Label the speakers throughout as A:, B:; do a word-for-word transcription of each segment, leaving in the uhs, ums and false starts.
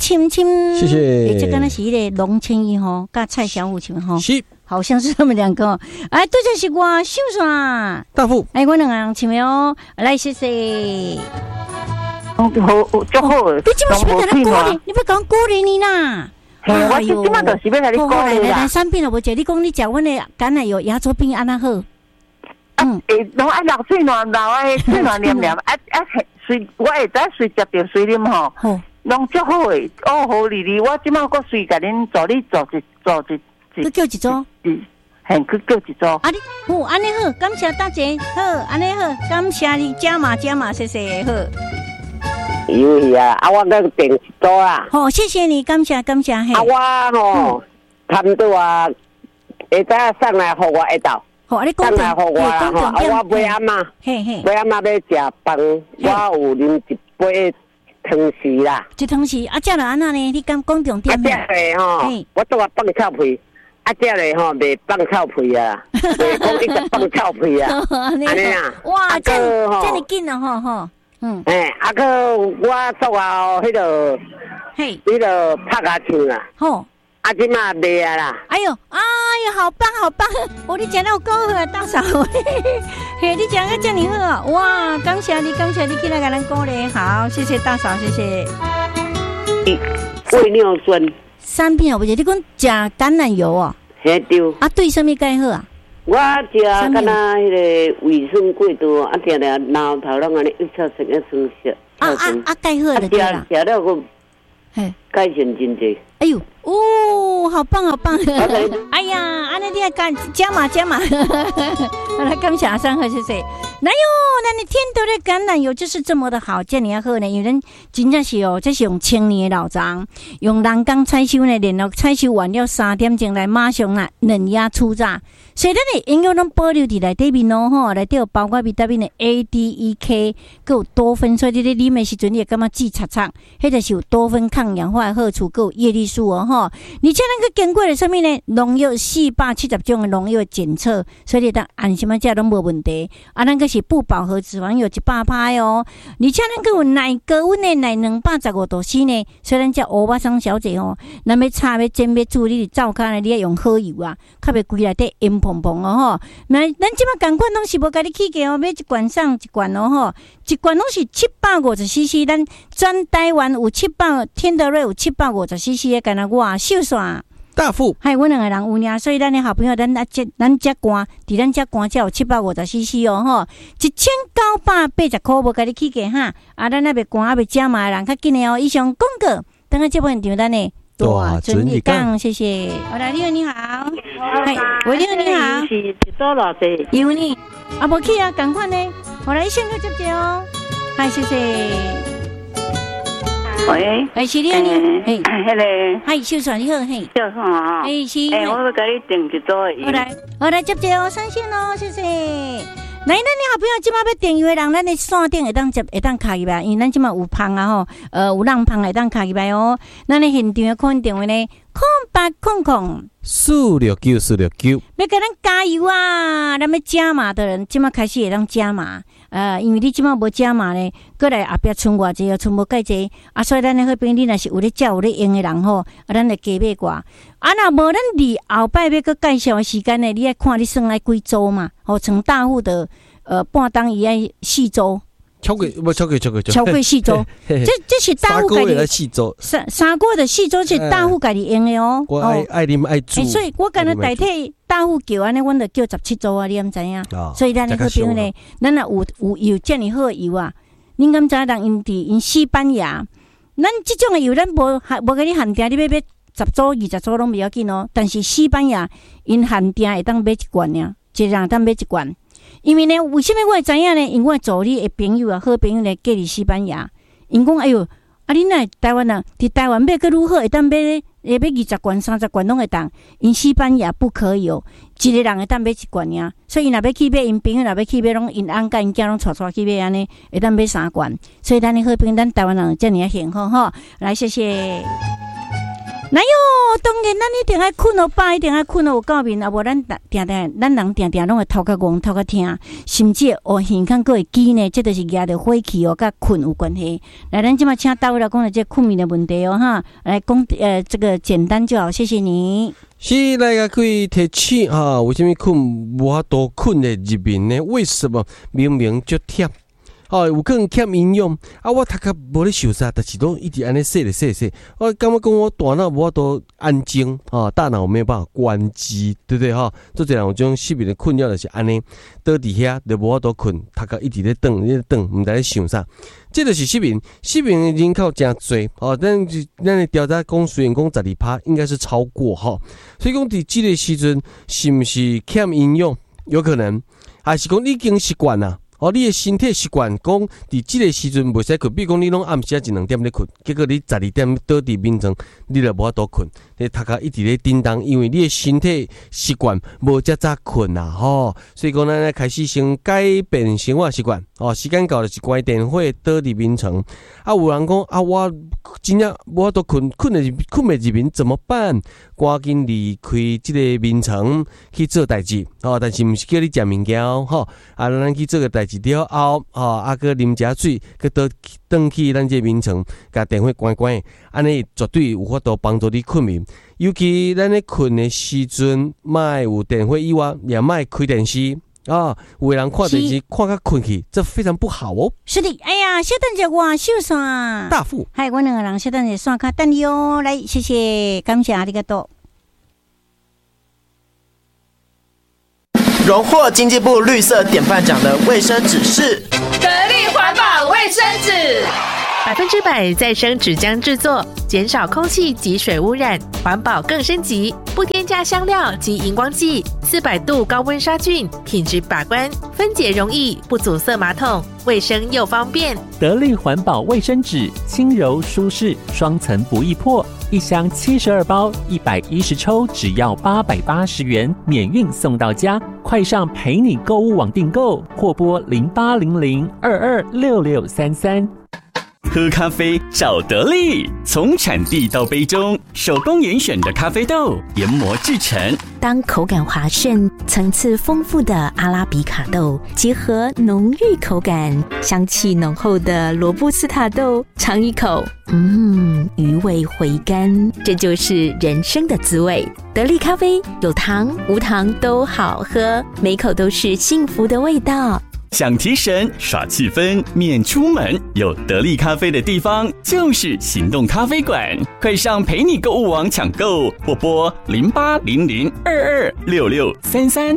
A: 亲亲，
B: 谢谢。
A: 这刚才是一个龙千一吼，跟蔡小虎亲吼，
B: 是，
A: 好像是他们两个。哎，对着是我秀爽
B: 大富，
A: 哎，我两个人亲哦，来谢谢。
C: 好，足好。
A: 你今晚是要跟他鼓励，你不讲鼓励你啦？
C: 嘿，我今晚就是要跟你鼓励啦。
A: 来来，产品了无？姐，你讲你食阮的橄榄油牙周病安那好？
C: 嗯，诶，拢爱流水暖流诶，水暖黏黏，啊啊，随我会知随食着水啉吼，拢足好诶，哦好哩哩，我即摆搁随甲恁助你做一做一，
A: 去叫一组，
C: 嘿，去叫一组。
A: 啊你，好，安尼好，感谢大姐，好，安尼好，感谢你加码加码，谢谢，好。
D: 有去啊，啊我搁订一组啦。
A: 好，谢谢你，感谢感谢，嘿。
D: 啊我吼，差不多啊，会知送来互我一道。
A: 好，你讲
D: 来互我啦吼，啊我尾暗啊，
A: 嘿嘿，
D: 尾暗啊要食饭，我有啉一杯汤匙啦。
A: 一汤匙，啊，这了安那呢？你敢讲重点？
D: 啊，这个吼，我做啊放臭屁，啊，这个吼袂放臭屁啊，袂讲一直放臭屁啊，安尼啊。
A: 哇，这这么紧啊，吼吼，嗯。
D: 诶，啊个我做啊，迄个，
A: 嘿，
D: 迄个拍牙枪啦。
A: 吼。
D: 啊，即马卖啊啦！
A: 哎呦，哎呦，好棒好棒！我你讲得有够好啊，大嫂，嘿，你讲个这么好，哇！感谢你，感谢你，进来给咱鼓励，好，谢谢大嫂，谢谢。
D: 胃尿酸，
A: 三片哦，不是你讲食橄榄油哦？
D: 嘿对。
A: 啊，对什么介好啊？
D: 我食敢若迄个胃酸过多，啊，定定脑头拢安尼一跳成个酸涩。
A: 啊啊啊，介好的对啦。
D: 食了个，
A: 嘿，
D: 改善真济。
A: 哎呦，哦，好棒好棒！哎呀，安尼你还干加码加码，好来感谢阿三和谢谢。哪有？那你天得的橄榄油就是这么的好，这样好呢？有人真正是哦，这是用千年的老张，用人工采收呢，然后采收完了三点钟来马上啊嫩芽初榨，所以咱的营养拢保留伫内底面咯吼，内底有包括维他命的 A、D、E、K， 佮有多酚，所以你咧啉的时阵你会感觉滋擦擦，迄就是有多酚抗氧化的好处，佮有叶绿素哦吼。而且咱个经过了什么呢？农药四百七十种的农药检测，所以你当安心啊，食拢无问题。啊，咱个是不饱和脂肪有一百趴哦，而且咱个有奶高温的奶两百十五度 C 呢。所以咱只欧巴桑小姐哦，咱要炒要煎要煮，你照看呢，你要用好油啊，较袂规内底烟蓬蓬哦吼。那咱即马共款拢是无甲你起价哦，买一罐送一罐哦吼，一罐拢是七百五十 C C， 咱全台湾有七百，天德瑞有七百五十 C C 的，干那我秀爽。
B: 大富，
A: 还有阮两个人有呢，所以咱的好朋友，咱啊这咱这罐，伫咱这罐才有七百五十 C C 哦吼，一千九百八十块无甲你起价哈。啊，咱那边罐啊别加码人较紧的哦。以上广告，等下这部现场咱呢大准你讲，谢谢。好来，你好，你好，嗨，喂，你好，你好，
C: 是一多偌济？
A: 有呢，啊无去啊，赶快呢，好来，先去接接哦，嗨，谢谢。
C: 喂，
A: 哎，是你啊，你，嘿，
C: 迄个，
A: 嗨，秀爽你好，嘿，
C: 叫啥啊？
A: 哎，是，
C: 哎，我要甲你订一组的。
A: 好来，好来接接哦，上线哦，谢谢。来，咱你好朋友即马要订油的人，咱的线顶会当接会当卡入来，因为咱即马有芳啊吼，呃有人芳会当卡入来哦。咱的现场的可能电话呢，空八空空
B: 四六九四六九，
A: 要给咱加油啊！咱要加码的人，即马开始会当加码。呃，因为你即马无加码呢，过来后壁剩偌济，剩无介济啊，所以咱的好朋友，你若是有咧食有咧用的人吼，啊，咱来加买寡。啊，若无咱离后摆要搁介绍的时间呢，你爱看你算来几周嘛？吼，从大户的呃半当伊爱四周。
B: 超过不超过超过
A: 超过四周，这这是大户家己
B: 四周，
A: 三三个的四周是大户家己用的哦。
B: 我爱爱啉爱煮，
A: 所以我敢若代替大户叫安尼，阮就叫十七周啊，你敢知影？所以咱的好朋友呢，咱若有有油这么好的油啊，恁敢知影？人因伫因西班牙，咱这种的油咱无无甲你限定，你要买十周、二十周拢袂要紧哦。但是西班牙因限定会当买一罐尔，一人当买一罐。因为呢，为什么我会知影呢？因为我助理的朋友啊，好朋友呢，嫁伫西班牙，因讲哎哟，啊，恁那台湾啊，伫台湾买个如何会当买咧？会买二十罐、三十罐拢会当。因西班牙不可以哦，一个人会当买一罐尔。所以因若要去买，因朋友若要去买，拢因翁甲因囝拢带带去买安尼，会当买三罐。所以咱的好朋友，咱台湾人遮尔啊幸福吼。来，谢谢。 哪有？当然，咱一定爱困哦，饱一定爱困哦，有够面啊！无咱定定，咱人定定拢会头壳戆、头壳疼，甚至哦，耳孔佫会记呢，这就是压着火气哦，甲困有关系。来，咱即马请大卫来讲下这困眠的问题哦，哈，来讲呃，这个简单就好，谢谢你。
B: 是来个可以提起啊？为什么困无法度困的入眠呢？为什么明明就忝？哦，有可能欠营养啊！我头壳无咧想啥，但是都一直安尼说咧说说，我感觉讲我大脑无法度安静啊，大脑没有办法关机，对不对哈？做这人有种失眠的困扰就是安尼，倒伫遐就无法度困，头壳一直咧转咧转，毋知咧想啥。这就是失眠，失眠的人口真多哦。咱咱的调查讲，虽然讲十二趴，应该是超过哈。所以讲，伫这个时阵是毋是欠营养？有可能，还是讲你已经习惯啦。哦，你的身体习惯讲，伫即个时阵袂使困，比如讲你拢暗时啊一两点咧困，结果你十二点倒伫眠床，你就无法度困，你头壳一直咧叮当，因为你的身体习惯无遮早困啊，吼，所以讲咱来开始先改变生活习惯，哦，时间到就是关电火，倒伫眠床。啊，有人讲啊，我真正无法度困，困的困袂入眠怎么办？赶紧离开即个眠床去做代志，哦，但是毋是叫你食物件哦，吼，啊，咱去做个代志。一了后，吼，啊，搁啉遮水，搁倒转去咱这眠床，甲电火关关，安尼绝对有法度帮助你困眠。尤其咱咧困的时阵，莫有电火以外，也莫开电视啊。有的人看电视看到困去，这非常不好哦。
A: 是的，哎呀，小等者我秀山
B: 大富，
A: 嗨，我两个人小等者线卡等你哦，来，谢谢，感谢阿里个多。
E: 荣获经济部绿色典范奖的卫生纸是
F: 得力环保卫生纸，
G: 百分之百再生纸浆制作，减少空气及水污染，环保更升级，不添加香料及荧光剂，四百度高温杀菌，品质把关，分解容易，不阻塞马桶，卫生又方便。
H: 得力环保卫生纸，轻柔舒适，双层不易破。一箱七十二包，一百一十抽，只要八百八十元，免运送到家。快上陪你购物网订购，或拨零八零零二二六六三三。
I: 喝咖啡找得力，从产地到杯中，手工严选的咖啡豆研磨制成。
J: 当口感滑顺、层次丰富的阿拉比卡豆结合浓郁口感、香气浓厚的罗布斯塔豆，尝一口，嗯，余味回甘，这就是人生的滋味。得力咖啡有糖无糖都好喝，每口都是幸福的味道。
I: 想提神耍气氛免出门，有得力咖啡的地方就是行动咖啡馆，快上陪你购物网抢购，或拨零八零零二二六六三三。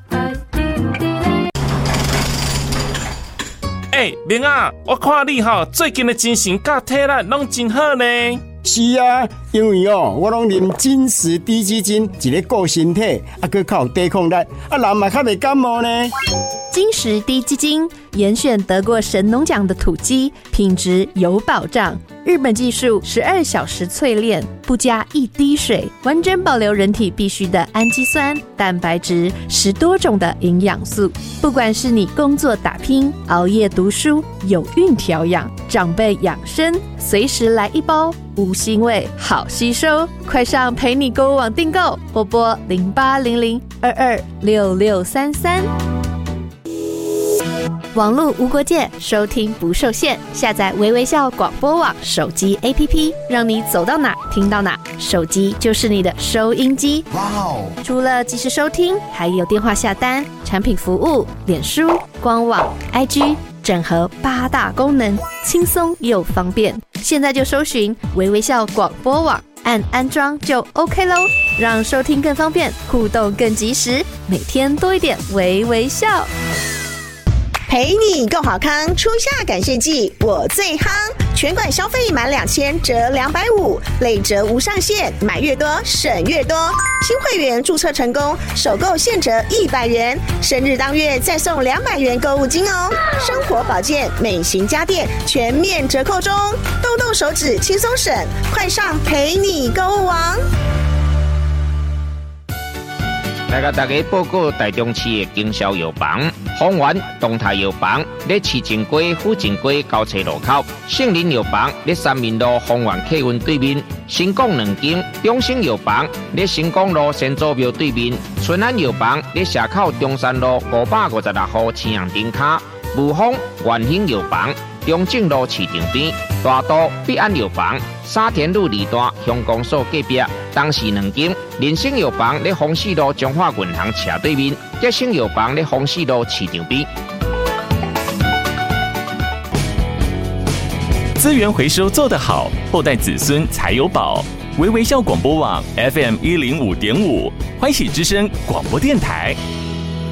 K: 哎，明啊，我看你哈最近的精神甲体力拢真好呢。
L: 是啊，因为哦，我拢啉金石低基金，一个顾身体，啊，佮较有抵抗力，啊，人嘛较袂感冒呢。
G: 金石低基金严选得过神农奖的土鸡，品质有保障。日本技术十二小时淬炼，不加一滴水，完整保留人体必需的氨基酸、蛋白质，十多种的营养素。不管是你工作打拼、熬夜读书、有孕调养、长辈养生，随时来一包，无腥味，好吸收。快上陪你购物网订购，拨拨零八零零二二六六三三。网络无国界，收听不受限。下载微微笑广播网手机 A P P， 让你走到哪听到哪，手机就是你的收音机。哇哦！除了即时收听，还有电话下单、产品服务、脸书、官网、I G， 整合八大功能，轻松又方便。现在就搜寻微微笑广播网，按安装就 OK 咯，让收听更方便，互动更及时，每天多一点微微笑。
M: 陪你够好康，初夏感谢季我最夯，全馆消费满两千折两百五，累折无上限，买越多省越多。新会员注册成功，首购现折一百元，生日当月再送两百元购物金哦。生活保健、美型家电全面折扣中，动动手指轻松省，快上陪你购物网。
N: 来甲大家报告台中市的经销药房丰原东泰药房在市政街府政街交叉路口，杏林药房在三民路丰原客运对面，新港两间中兴药房在新港路先祖庙对面，春安药房在社口中山路五百五十六号青阳顶卡，武丰元兴药房中正路市场边，大都必安药房沙田路二段乡公所隔壁，东市两间人生药房在丰市路中华银行斜对面，吉生药房在丰市路市场边。
I: 资源回收做得好，后代子孙才有宝。微微笑广播网 F M 一零五点五，欢喜之声广播电台。